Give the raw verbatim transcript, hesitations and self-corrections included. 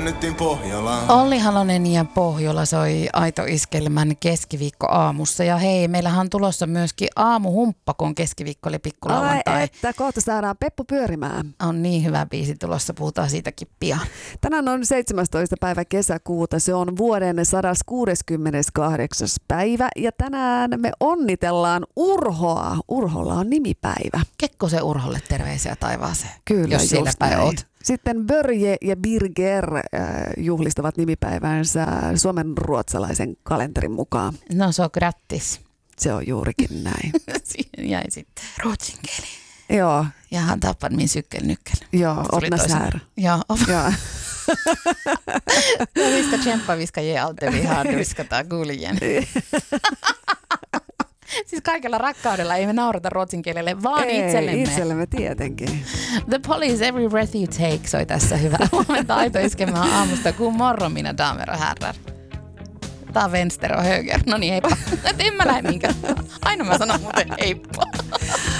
lennettiin Pohjolaan. Olli Halonen ja Pohjola soi Aito Iskelmän keskiviikko aamussa. Ja hei, meillähän on tulossa myöskin aamuhumppa, kun keskiviikko oli pikkulauantai. Ai että, kohta saadaan Peppu pyörimään. On niin hyvä biisi tulossa, puhutaan siitäkin pian. Tänään on seitsemästoista päivä kesäkuuta, se on vuoden sata kuusikymmentäkahdeksan päivä ja tänään me onnitellaan Urhoa. Urholla on nimipäivä. Kekkosen Urholle terveisiä taivaaseen, Kyllä, jos siellä päin oot. Sitten Börje ja Birger äh, juhlistavat nimipäivänsä suomen ruotsalaisen kalenterin mukaan. No se on grattis. Se on juurikin näin. Siihen jäi sitten ruotsin kieli. Joo. Ja han tappade min cykelnyckel. Joo, Otna Sär. Joo. Joo. No, vi ska kämpa, vi ska ge allt det vi har, vi ska ta guljen. Siis kaikella rakkaudella ei me naurata ruotsin kielelle, vaan ei, itsellemme. itsellemme tietenkin. The Police, Every Breath You Take soi tässä hyvää huomenta Aito Iskelmän aamusta. God morgon mina damer och herrar. Tää on vänster och höger. No niin, heippa. Et en mä lähde minkään. Aina mä sanon muuten heippa.